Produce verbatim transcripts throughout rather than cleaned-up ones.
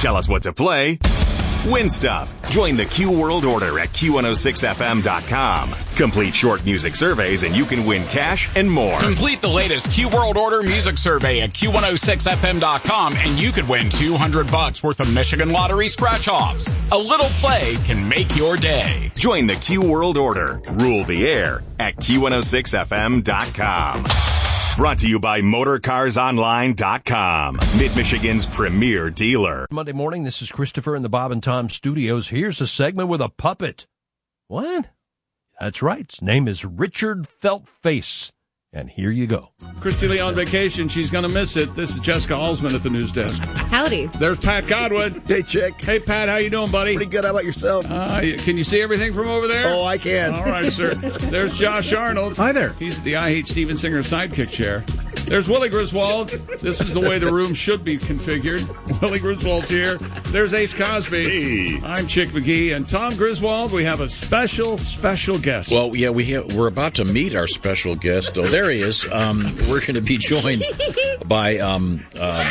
Tell us what to play. Win stuff. Join the Q World Order at Q one oh six F M dot com. Complete short music surveys and you can win cash and more. Complete the latest Q World Order music survey at Q one oh six F M dot com and you could win two hundred bucks worth of Michigan Lottery scratch-offs. A little play can make your day. Join the Q World Order. Rule the air at Q one oh six F M dot com. Brought to you by Motor Cars Online dot com, Mid-Michigan's premier dealer. Monday morning, this is Christopher in the Bob and Tom studios. Here's a segment with a puppet. What? That's right. His name is Richard Feltface. And here you go. Christy Lee on vacation. She's going to miss it. This is Jessica Alsman at the news desk. Howdy. There's Pat Godwin. Hey, Chick. Hey, Pat. How you doing, buddy? Pretty good. How about yourself? Uh, can you see everything from over there? Oh, I can. All right, sir. There's Josh Arnold. Hi there. He's the I Hate Steven Singer sidekick chair. There's Willie Griswold. This is the way the room should be configured. Willie Griswold's here. There's Ace Cosby. Hey. I'm Chick McGee. And Tom Griswold, we have a special, special guest. Well, yeah, we have, we're about to meet our special guest. Oh, there he is. Um, we're going to be joined by um, um,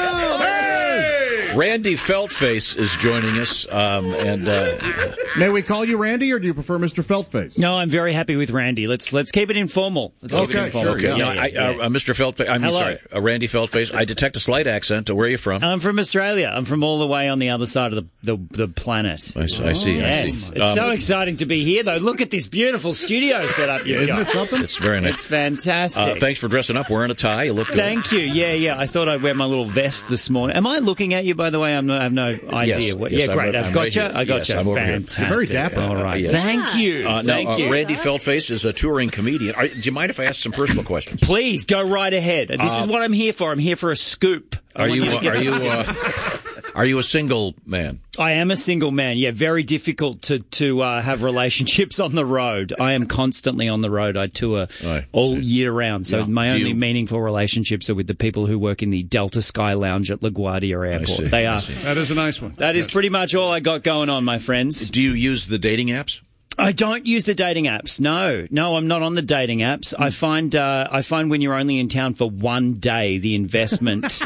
Randy Feltface is joining us. Um, and uh, May we call you Randy, or do you prefer Mister Feltface? No, I'm very happy with Randy. Let's let's keep it informal. Let's okay, keep it informal. sure. okay, Yeah. no, I, uh, uh, Mister Feltface. I'm Hello. sorry, uh, Randy Feltface. I detect a slight accent. Where are you from? I'm from Australia. I'm from all the way on the other side of the the, the planet. I, see- I see. I Yes, see. it's Um, so exciting to be here, though. Look at this beautiful studio setup you've Isn't got. it something? It's very nice. It's fantastic. Uh, thanks for dressing up, wearing a tie. You look good. Thank you. Yeah, yeah. I thought I'd wear my little vest this morning. Am I looking at you, by the way? I'm no, I have no idea. Yes, what, yes, yeah, I'm great. right- I've I'm got right you. here. I got Yes, you. I'm over here. Fantastic. You're very dapper. All right. Yes. Thank you. Uh, now, Thank uh, you. Randy Feltface is a touring comedian. Are, do you mind if I ask some personal questions? Please go right ahead. This Uh, is what I'm here for. I'm here for a scoop. I Are want you to uh, get- are you uh, are you a single man? I am a single man. Yeah, very difficult to to uh, have relationships on the road. I am constantly on the road. I tour Right. all year round. So Yeah. my Do only you- meaningful relationships are with the people who work in the Delta Sky Lounge at LaGuardia Airport. see, They I are. see. That is a nice one. That is pretty much all I got going on, my friends. Do you use the dating apps? I don't use the dating apps. No, no, I'm not on the dating apps. I find uh, I find when you're only in town for one day, the investment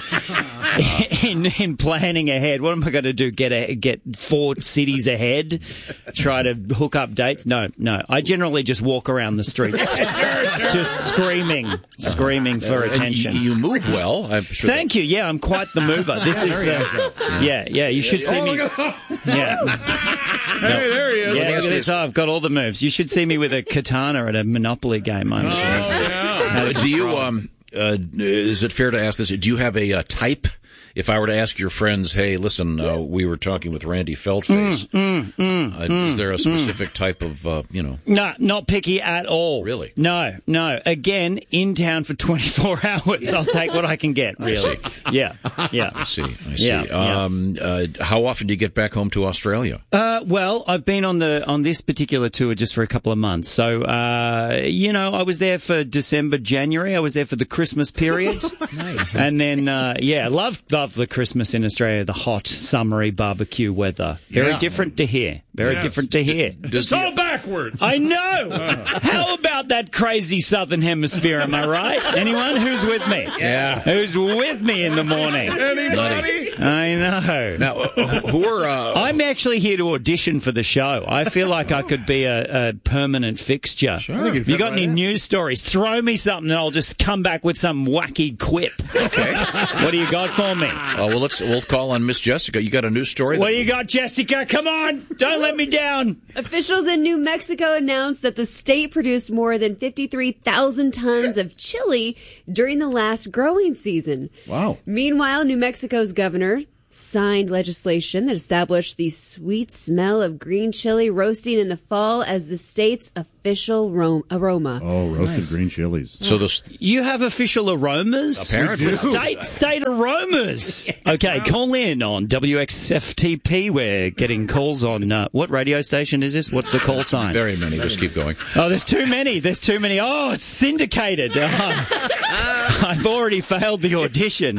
in in planning ahead. What am I going to do? Get a, get four cities ahead? Try to hook up dates? No, no. I generally just walk around the streets, just screaming, screaming for And attention. You, you move well. I'm sure Thank you. Yeah, I'm quite the mover. This is the yeah, yeah. You should see me. Yeah. Hey, there he is. Yeah, look at this. Oh, I've got all the moves. You should see me with a katana at a Monopoly game, I'm Oh, sure. yeah. Uh, do you um uh, is it fair to ask this? Do you have a uh, type? If I were to ask your friends, hey, listen, uh, we were talking with Randy Feltface. Mm, mm, mm, uh, mm, is there a mm. specific type of, uh, you know? No, not picky at all. Really? No, no. Again, in town for twenty-four hours. I'll take what I can get, really. Yeah, yeah. I see, I see. Yeah, yeah. Um, uh, how often do you get back home to Australia? Uh, well, I've been on the on this particular tour just for a couple of months. So, uh, you know, I was there for December, January. I was there for the Christmas period. Nice. And then, uh, yeah, love, love the Christmas in Australia, the hot, summery barbecue weather. Very Yeah. different to here. Very Yes. different to here. It's all backwards. I know. How about that crazy southern hemisphere? Am I right? Anyone who's with me? Yeah. Who's with me in the morning? Anybody? I know. Now, uh, who are... Uh, I'm actually here to audition for the show. I feel like I could be a, a permanent fixture. Sure. I think you'd You fit got right any in. news stories? Throw me something and I'll just come back with some wacky quip. okay. What do you got for me? Uh, well, let's we'll call on Miss Jessica. You got a news story? What that- do you got, Jessica? Come on. Don't let me down. Officials in New Mexico announced that the state produced more than fifty-three thousand tons of chili during the last growing season. Wow. Meanwhile, New Mexico's governor signed legislation that established the sweet smell of green chili roasting in the fall as the state's official ro- aroma. Oh, roasted green chilies. So the You have official aromas? Apparently. We do. State, state aromas. Okay, call in on W X F T P. We're getting calls on, uh, what radio station is this? What's the call sign? very many. Just keep going. Oh, there's too many. There's too many. Oh, it's syndicated. Oh, I've already failed the audition.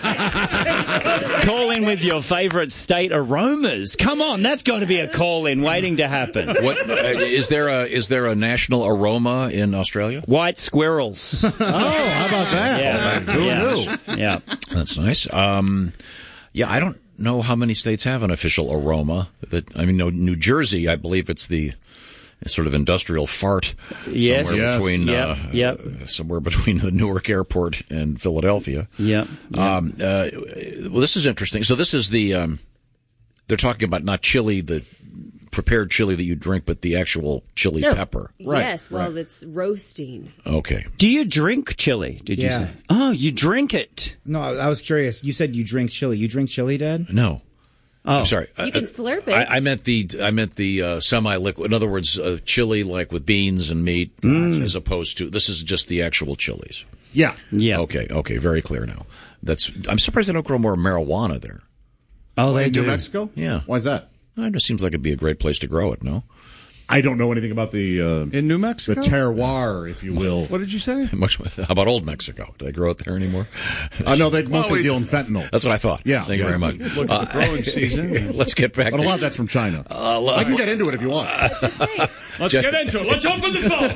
Call in with your favourite state aromas. Come on, that's got to be a call in waiting to happen. What uh, is there a is there a national aroma in Australia? White squirrels. Oh, how about that? Yeah, Who yeah, knew? yeah. That's nice. Um, yeah, I don't know how many states have an official aroma. But I mean, no, New Jersey, I believe it's the sort of industrial fart Yes. somewhere Yes. between Yep. Uh, Yep. uh, somewhere between the Newark Airport and Philadelphia. Yep. Yep. Um, uh, well, this is interesting. So this is the um, they're talking about not chili, the prepared chili that you drink, but the actual chili Yeah. pepper. Yes, well, it's roasting. Okay. Do you drink chili? Did you Yeah. say? Oh, you drink it. No, I, I was curious. You said you drink chili. You drink chili, Dad? No. Oh, I'm sorry. You can slurp it. I, I meant the I meant the uh, semi-liquid. In other words, uh, chili like with beans and meat, as opposed to this is just the actual chilies. Yeah. Yeah. Okay. Okay. Very clear now. That's. I'm surprised they don't grow more marijuana there. Oh, they In do. New Mexico? Yeah. Why is that? It just seems like it'd be a great place to grow it. No. I don't know anything about the uh, In New the Mexico? terroir, if you will. What did you say? Much. How about Old Mexico? Do they grow it there anymore? I know they mostly we- deal in fentanyl. That's what I thought. Yeah, Thank you yeah. very much. Look at the growing season. Let's get back. But a to, lot of that's from China. Uh, I can get into it if you want. Let's get into it. Let's open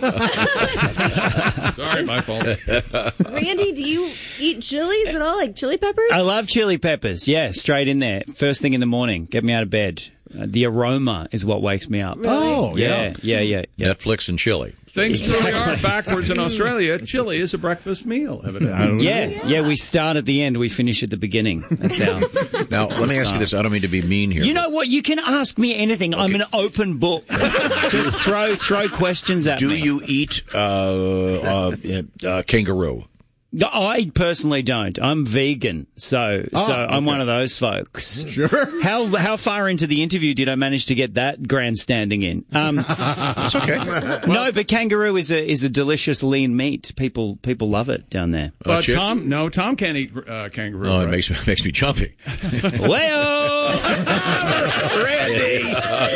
the phone. Sorry, my fault. Randy, do you eat chilies at all? Like chili peppers? I love chili peppers. Yeah, straight in there. First thing in the morning. Get me out of bed. Uh, the aroma is what wakes me up. Oh, Yeah, yeah, yeah. yeah. Netflix and chili. Things really are backwards in Australia. Chili is a breakfast meal, evidently. Yeah, yeah, we start at the end, we finish at the beginning. That's how. Now, let me ask you this. I don't mean to be mean here. You know what? You can ask me anything. I'm an open book. Just throw throw questions at Do me. you eat uh, uh, uh, kangaroo? No, I personally don't. I'm vegan, so Oh, so I'm okay. one of those folks. Sure. How how far into the interview did I manage to get that grandstanding in? Um, It's okay. no, but kangaroo is a is a delicious lean meat. People people love it down there. But Chip? Tom, no, Tom can't eat uh, kangaroo. Oh, it right? makes me makes me jumpy. Well, Randy,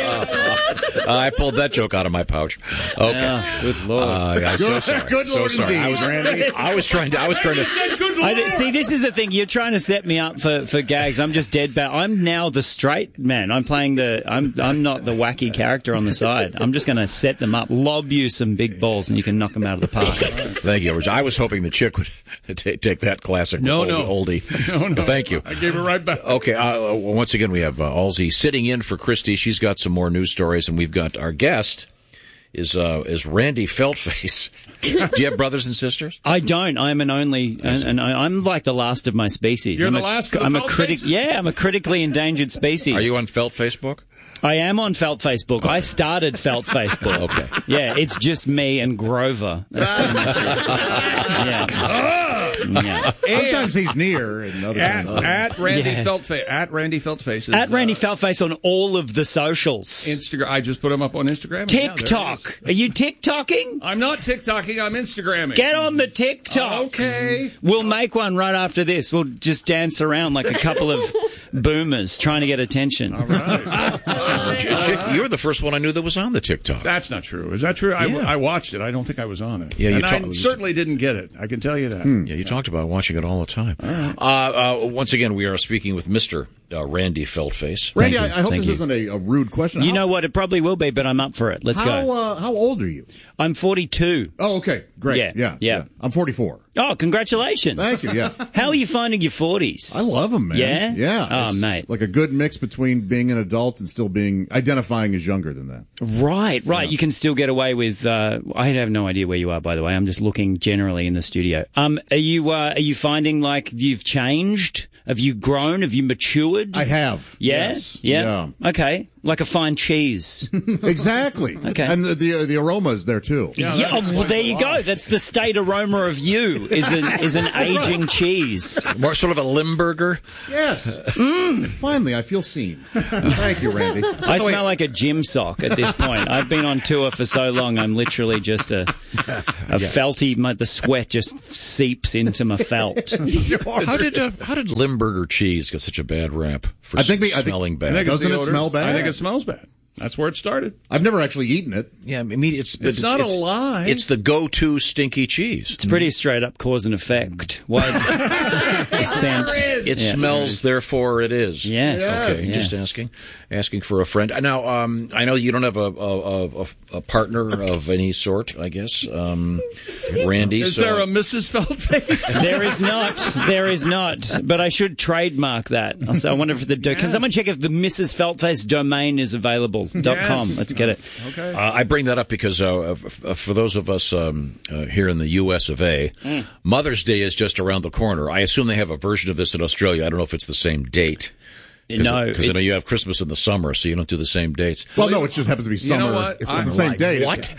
I pulled that joke out of my pouch. Okay. good lord. Uh, I'm so sorry. Good so Lord sorry. I indeed, was, Randy. I was trying to. I was trying to. I did- see, this is the thing. You're trying to set me up for, for gags. I'm just dead bad. I'm now the straight man. I'm playing the. I'm I'm not the wacky character on the side. I'm just going to set them up, lob you some big balls, and you can knock them out of the park. Thank you, Rich. I was hoping the chick would t- take that classic No, oldie. no. oldie. No, no. But thank you. I gave it right back. Okay, uh, once again, we have uh, Alzi sitting in for Christy. She's got some more news stories, and we've got our guest is uh, is Randy Feltface. Do you have brothers and sisters? I don't. I'm an only, and, and I- I'm like the last of my species. You're I'm the a, last of the I'm a Felt critic. Faces? Yeah, I'm a critically endangered species. Are you on Felt Facebook? I am on Felt Facebook. I started Felt Facebook. Okay. Yeah, it's just me and Grover. That's pretty much it. Yeah. Yeah. Sometimes he's near, and other At, times. at Randy Yeah. Feltface. At Randy Feltface. Is, At Randy uh, Feltface on all of the socials. Instagram. I just put him up on Instagram. and yeah, there he is. TikTok. Are you TikToking? I'm not TikToking. I'm Instagramming. Get on the TikTok. Okay. We'll make one right after this. We'll just dance around like a couple of boomers trying to get attention. All right. Ch- Chick, you're the first one I knew that was on the TikTok. That's not true. Is that true? I, Yeah. I watched it. I don't think I was on it. Yeah, you and I talk- certainly didn't get it. I can tell you that. Yeah, you talked about watching it all the time. Uh, uh, once again, we are speaking with Mister Uh, Randy Feltface. Randy, Thank I, you. I hope Thank this you. isn't a, a rude question. You how, know what? It probably will be, but I'm up for it. Let's how go. uh, how old are you? I'm forty-two. Oh, okay, great. Yeah, Yeah, yeah. I'm forty-four. Oh, congratulations. Thank you. Yeah, How are you finding your forties? I love them, man. Yeah? yeah. Oh, It's mate. like a good mix between being an adult and still being identifying as younger than that. Right, right. You can still get away with. Uh, I have no idea where you are, by the way. I'm just looking generally in the studio. Um, are you uh, are you finding like you've changed? Have you grown? Have you matured? I have. Yeah? Yes. yeah. Okay. Like a fine cheese. Exactly. Okay. And the the, the aroma is there too. Yeah, yeah. that Oh, explains well, there a you lot. go. That's the state aroma of you. Is an is an aging cheese. More sort of a Limburger. Yes. Finally, I feel seen. Thank you, Randy. I smell like a gym sock at this point. I've been on tour for so long. I'm literally just a a felty. My, the sweat just seeps into my felt. How did uh, how did Limburger cheese get such a bad rap for I think we- I think- smelling I think bad? it's Doesn't the it odor. smell bad? I think it smells bad. That's where it started. I've never actually eaten it. Yeah, I mean, it's It's not a lie. It's the go-to stinky cheese. It's pretty straight up cause and effect. Why? The scent. It Yeah. smells, therefore it is. Yes. Okay, Yes. just asking, asking for a friend. Now, um, I know you don't have a a, a, a partner of any sort. I guess, um, Randy. Is so there a Missus Feldface? There is not. There is not. But I should trademark that. Also, I wonder if the do- can Yes. someone check if the Missus Feldface domain is available. Dot com. Yes. Let's get it. Okay. Uh, I bring that up because uh, f- f- for those of us um, uh, here in the U S of A, Mm. Mother's Day is just around the corner. I assume they have a version of this in Australia. I don't know if it's the same date. Cause, No, because I it- know you have Christmas in the summer, so you don't do the same dates. Well, no, it just happens to be You summer. know what? It's I- just the same day. What?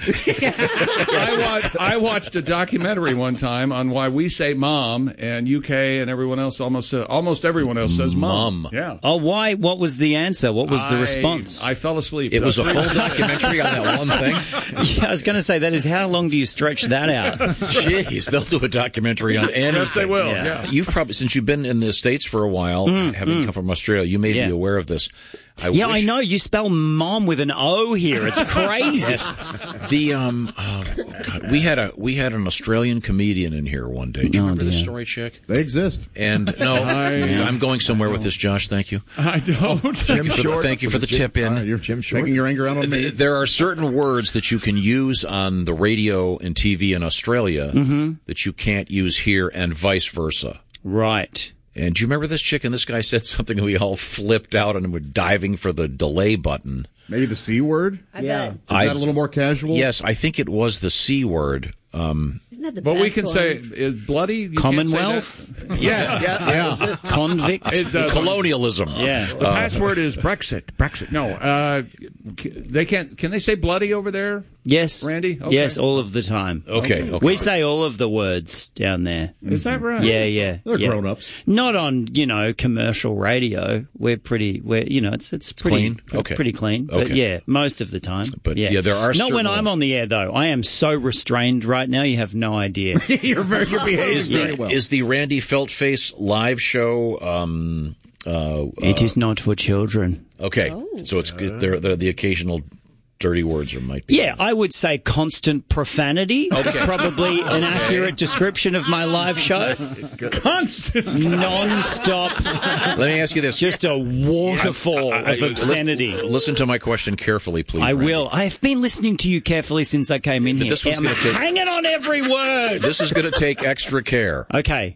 I, watched, I watched a documentary one time on why we say mom, and U K and everyone else almost uh, almost everyone else says mom. Mom. Yeah. Oh, why? What was the answer? What was the I- response? I fell asleep. It was a That's full documentary on that one thing. Yeah, I was going to say that is how long do you stretch that out? Jeez, they'll do a documentary on anything. Yes, they will. Yeah. Yeah. You've probably, since you've been in the States for a while, having come from Australia, you may Yeah. be aware of this. I Yeah, wish I know. You spell mom with an O here. It's crazy. The um, oh, God, we had a we had an Australian comedian in here one day. Do you Oh, remember this dear. story, Chick? They exist. And no, I'm going somewhere with this, Josh. Thank you. I don't. Thank you for the, thank you for the tip in. Uh, you're Jim Short. Taking your anger out on me. There are certain words that you can use on the radio and T V in Australia that you can't use here, and vice versa. Right. And do you remember this chick? And this guy said something, and we all flipped out and were diving for the delay button. Maybe the C word? I Yeah. bet. Is I- that a little more casual? Yes, I think it was the C word. Um, Isn't that the But best we can one? say is bloody. You Commonwealth? Can't say that. Yes. Yeah. yeah. Convict? It, uh, colonialism. Yeah. The password is Brexit. Brexit. No. Uh, c- they can't. Can they say bloody over there? Yes. Randy? Okay. Yes, all of the time. Okay, okay. We say all of the words down there. Is that right? Yeah, yeah. They're yeah. grown-ups. Not on, you know, commercial radio. We're pretty, we're, you know, it's it's pretty clean? Okay. pretty clean. But Okay. yeah, most of the time. But, yeah, yeah, there are Not when certain I'm ones. on the air though. I am so restrained right now. You have no idea. you're very, you're behaving Is very the, well. is the Randy Feltface live show? Um, uh, It is not for children. okay, so it's there. The, the occasional dirty words, or might be. Yeah, I would say constant profanity. That's probably an accurate description of my live show. Constant. Non-stop, Let me ask you this: just a waterfall I- I- of obscenity. Listen, listen to my question carefully, please. I Randy. will. I have been listening to you carefully since I came in here. This one's I'm gonna take- hanging on every word. This is going to take extra care. Okay.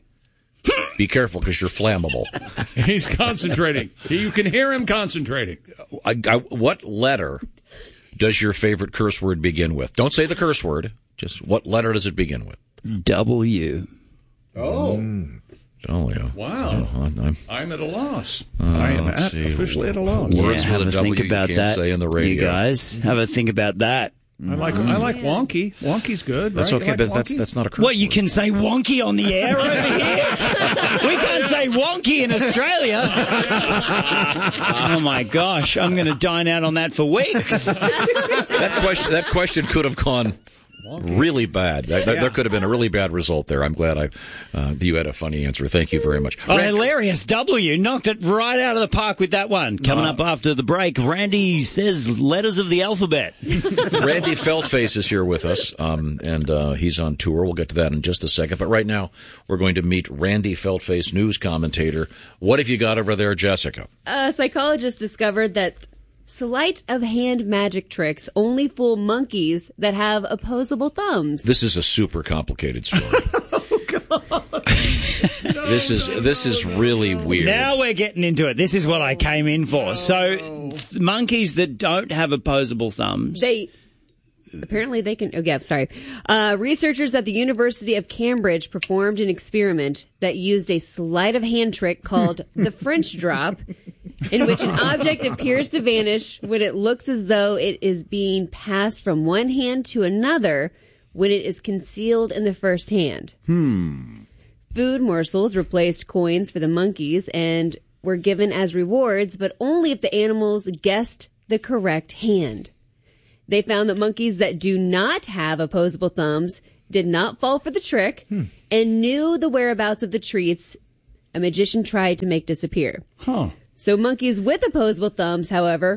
Be careful because you're flammable. He's concentrating. You can hear him concentrating. I, I, what letter does your favorite curse word begin with? Don't say the curse word. Just what letter does it begin with? W. Oh. Oh, yeah. Wow. Oh, I'm- I'm at a loss. I am let's at, see. officially at a loss. Yeah, Words have with a a W think you about can't that, say in the radio. you guys. Have a think about that. I like I like wonky. Wonky's good. That's right? okay, You like but that's wonky? that's not a curse. What, you word. can say wonky on the air over here? We can't say wonky in Australia. Oh, my gosh. I'm going to dine out on that for weeks. that question that question could have gone really bad. That- that- There could have been a really bad result there. I'm glad I uh, you had a funny answer. Thank you very much. Oh, hilarious. W knocked it right out of the park with that one. Coming up after the break, Randy says letters of the alphabet. Randy Feltface is here with us, um, and uh, he's on tour. We'll get to that in just a second. But right now, we're going to meet Randy Feltface, news commentator. What have you got over there, Jessica? A psychologist discovered that sleight of hand magic tricks only fool monkeys that have opposable thumbs. This is a super complicated story. This is this is really weird. Now we're getting into it. This is what I came in for. So, monkeys that don't have opposable thumbs. They apparently they can. Oh, yeah, sorry. Uh, researchers at the University of Cambridge performed an experiment that used a sleight of hand trick called the French drop, in which an object appears to vanish when it looks as though it is being passed from one hand to another when it is concealed in the first hand. Hmm. Food morsels replaced coins for the monkeys and were given as rewards, but only if the animals guessed the correct hand. They found that monkeys that do not have opposable thumbs did not fall for the trick Hmm. and knew the whereabouts of the treats a magician tried to make disappear. Huh. So monkeys with opposable thumbs, however,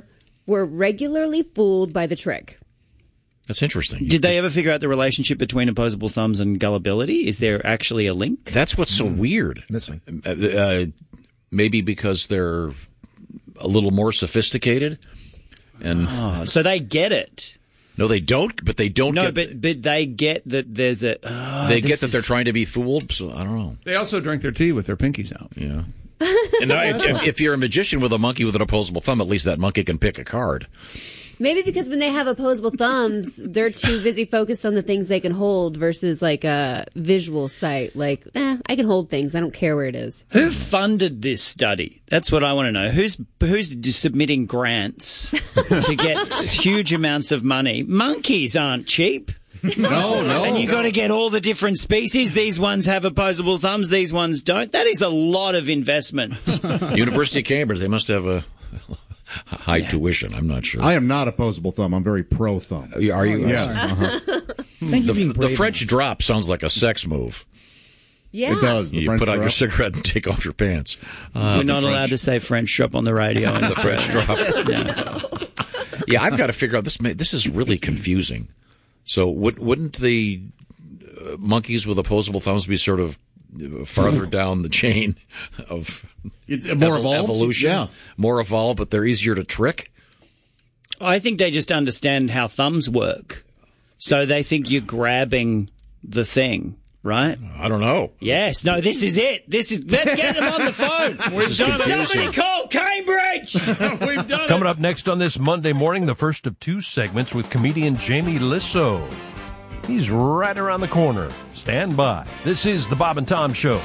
were regularly fooled by the trick. That's interesting. Did they ever figure out the relationship between opposable thumbs and gullibility? Is there actually a link? That's what's so weird. Missing. Uh, uh, maybe because they're a little more sophisticated. And oh, so they get it. No, they don't, but they don't no, get... but, but they get that there's a... Oh, they get that is... they're trying to be fooled, so I don't know. They also drink their tea with their pinkies out. Yeah. And I, if, if you're a magician with a monkey with an opposable thumb, at least that monkey can pick a card. Maybe because when they have opposable thumbs, they're too busy focused on the things they can hold versus like a visual sight. Like, eh, I can hold things. I don't care where it is. Who funded this study? That's what I want to know. Who's who's submitting grants to get huge amounts of money? Monkeys aren't cheap. No, no. And you got to get all the different species. These ones have opposable thumbs. These ones don't. That is a lot of investment. University of Cambridge, they must have a... high yeah. tuition. I'm not sure. I am not opposable thumb. I'm very pro thumb. Are you? Are you? Yes. Uh-huh. Thank you the, the French enough. drop sounds like a sex move. Yeah, it does. The you French put out drop. your cigarette and take off your pants. Uh, We're not French. allowed to say French drop on the radio. The French drop. Yeah. Yeah, I've got to figure out this. This is really confusing. So, would, wouldn't the uh, monkeys with opposable thumbs be sort of farther down the chain of it, more ev- evolved? evolution? Yeah, more evolved, but they're easier to trick. I think they just understand how thumbs work, so they think you're grabbing the thing. Right? I don't know. Yes. No, this is it. This is. Let's get them on the phone. We've done it. Somebody call Cambridge. We've done Coming it. up next on this Monday morning, the first of two segments with comedian Jamie Lissow. He's right around the corner. Stand by. This is the Bob and Tom Show.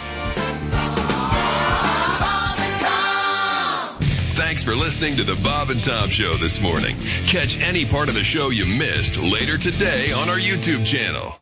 Thanks for listening to the Bob and Tom Show this morning. Catch any part of the show you missed later today on our YouTube channel.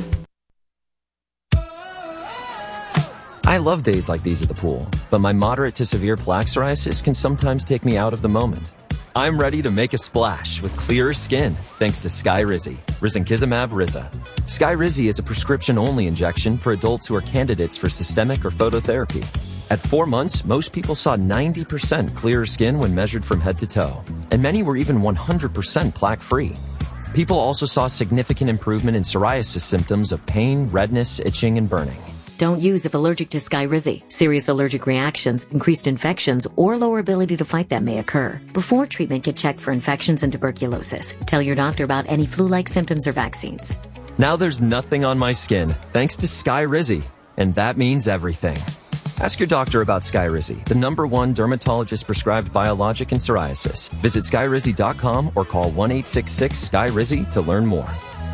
I love days like these at the pool, but my moderate to severe plaque psoriasis can sometimes take me out of the moment. I'm ready to make a splash with clearer skin thanks to Skyrizi, risankizumab Riza. Skyrizi is a prescription-only injection for adults who are candidates for systemic or phototherapy. At four months, most people saw ninety percent clearer skin when measured from head to toe, and many were even one hundred percent plaque-free. People also saw significant improvement in psoriasis symptoms of pain, redness, itching, and burning. Don't use if allergic to Skyrizi. Serious allergic reactions, increased infections, or lower ability to fight them may occur. Before treatment, get checked for infections and tuberculosis. Tell your doctor about any flu-like symptoms or vaccines. Now there's nothing on my skin, thanks to Skyrizi, and that means everything. Ask your doctor about Skyrizi, the number one dermatologist-prescribed biologic in psoriasis. Visit skyrizi dot com or call one eight six six Sky Rizi to learn more.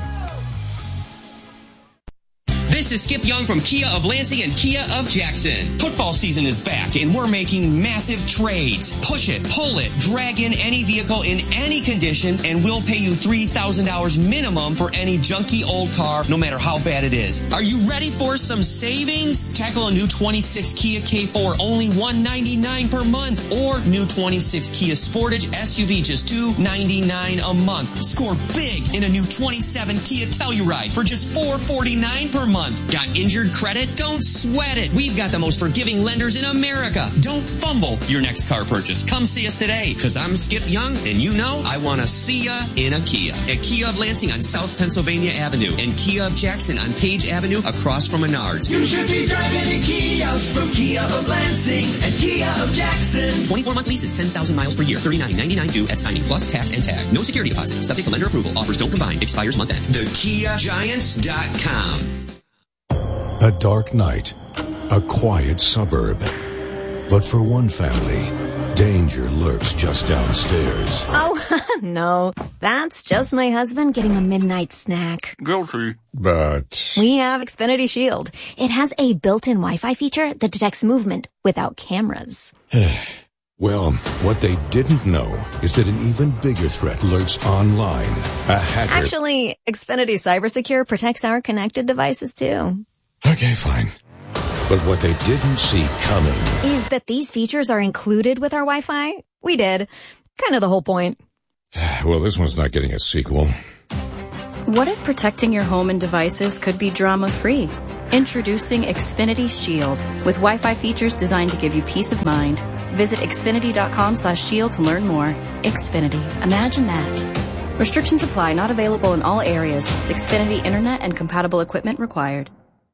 This is Skip Young from Kia of Lansing and Kia of Jackson. Football season is back and we're making massive trades. Push it, pull it, drag in any vehicle in any condition and we'll pay you three thousand dollars minimum for any junky old car, no matter how bad it is. Are you ready for some savings? Tackle a new twenty-six Kia K four, only one hundred ninety-nine dollars per month, or new twenty-six Kia Sportage S U V, just two hundred ninety-nine dollars a month. Score big in a new twenty-seven Kia Telluride for just four hundred forty-nine dollars per month. Got injured credit? Don't sweat it. We've got the most forgiving lenders in America. Don't fumble your next car purchase. Come see us today, because I'm Skip Young, and you know I want to see ya in a Kia. At Kia of Lansing on South Pennsylvania Avenue, and Kia of Jackson on Page Avenue across from Menards. You should be driving a Kia from Kia of Lansing and Kia of Jackson. twenty-four month leases, ten thousand miles per year, thirty-nine ninety-nine due at signing, plus tax and tag. No security deposit. Subject to lender approval. Offers don't combine. Expires month end. the kia giant dot com. A dark night, a quiet suburb. But for one family, danger lurks just downstairs. Oh, no. That's just my husband getting a midnight snack. Guilty. But We have Xfinity Shield. It has a built-in Wi-Fi feature that detects movement without cameras. well, what they didn't know is that an even bigger threat lurks online. A hacker. Actually, Xfinity Cybersecure protects our connected devices, too. Okay, fine. But what they didn't see coming is that these features are included with our Wi-Fi. We did. Kind of the whole point. Well, this one's not getting a sequel. What if protecting your home and devices could be drama-free? Introducing Xfinity Shield, with Wi-Fi features designed to give you peace of mind. Visit Xfinity.com slash shield to learn more. Xfinity. Imagine that. Restrictions apply. Not available in all areas. Xfinity Internet and compatible equipment required.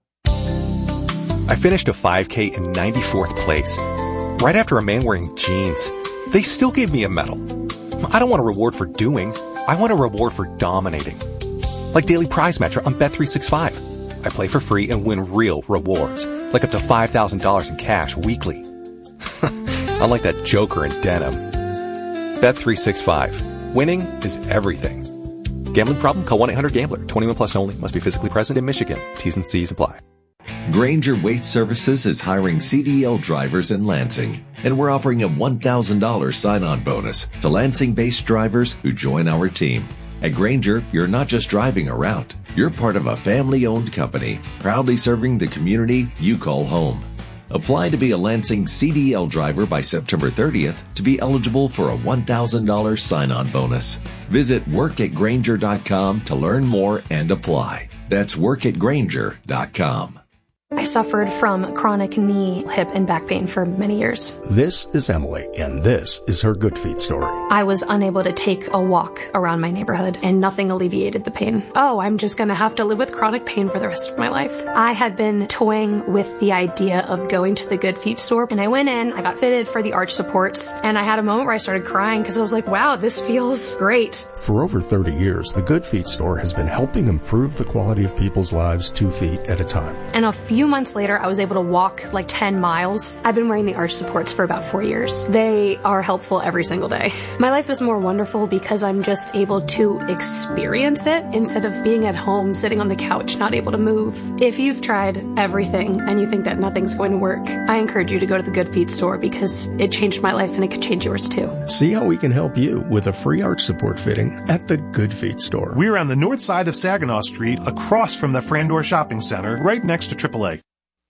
I finished a five K in ninety-fourth place. Right after a man wearing jeans. They still gave me a medal. I don't want a reward for doing. I want a reward for dominating. Like Daily Prize Matcher on Bet three sixty-five. I play for free and win real rewards, like up to five thousand dollars in cash weekly. Unlike that joker in denim. Bet three sixty-five. Winning is everything. Gambling problem? Call one eight hundred gambler. twenty-one plus only. Must be physically present in Michigan. T's and C's apply. Grainger Waste Services is hiring C D L drivers in Lansing, and we're offering a one thousand dollars sign-on bonus to Lansing-based drivers who join our team. At Grainger, you're not just driving a route. You're part of a family-owned company, proudly serving the community you call home. Apply to be a Lansing C D L driver by September thirtieth to be eligible for a one thousand dollars sign-on bonus. Visit work at grainger dot com to learn more and apply. That's work at grainger dot com. I suffered from chronic knee, hip, and back pain for many years. This is Emily, and this is her Good Feet story. I was unable to take a walk around my neighborhood, and nothing alleviated the pain. Oh, I'm just going to have to live with chronic pain for the rest of my life. I had been toying with the idea of going to the Good Feet store, and I went in, I got fitted for the arch supports, and I had a moment where I started crying because I was like, wow, this feels great. For over thirty years, the Good Feet store has been helping improve the quality of people's lives two feet at a time. And a few few months later, I was able to walk like ten miles. I've been wearing the arch supports for about four years. They are helpful every single day. My life is more wonderful because I'm just able to experience it instead of being at home, sitting on the couch, not able to move. If you've tried everything and you think that nothing's going to work, I encourage you to go to the Good Feet store because it changed my life and it could change yours too. See how we can help you with a free arch support fitting at the Good Feet store. We're on the north side of Saginaw Street, across from the Frandor Shopping Center, right next to triple A.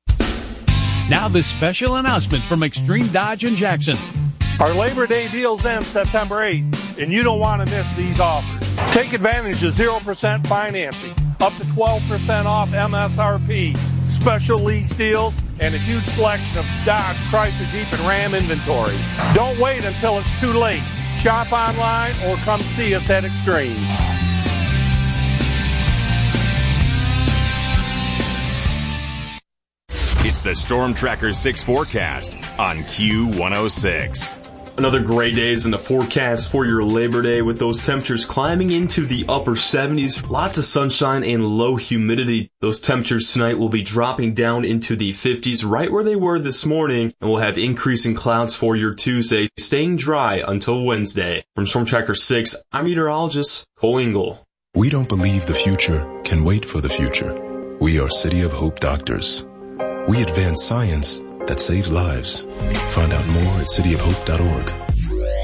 Now this special announcement from Extreme Dodge in Jackson. Our Labor Day deals end September eighth, and you don't want to miss these offers. Take advantage of zero percent financing, up to twelve percent off M S R P, special lease deals, and a huge selection of Dodge, Chrysler, Jeep, and Ram inventory. Don't wait until it's too late. Shop online or come see us at Extreme. It's the Storm Tracker six forecast on Q one oh six. Another gray days in the forecast for your Labor Day with those temperatures climbing into the upper seventies. Lots of sunshine and low humidity. Those temperatures tonight will be dropping down into the fifties right where they were this morning, and we'll have increasing clouds for your Tuesday, staying dry until Wednesday. From Storm Tracker six, I'm meteorologist Cole Engel. We don't believe the future can wait for the future. We are City of Hope doctors. We advance science that saves lives. Find out more at city of hope dot org.